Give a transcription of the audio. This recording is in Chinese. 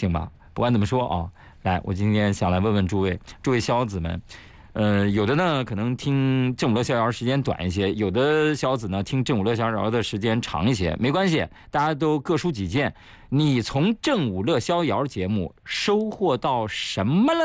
行吧？不管怎么说啊，来，我今天想来问问诸位小子们。有的呢可能听正午乐逍遥时间短一些，有的小子呢听正午乐逍遥的时间长一些，没关系，大家都各抒己见。你从正午乐逍遥节目收获到什么了？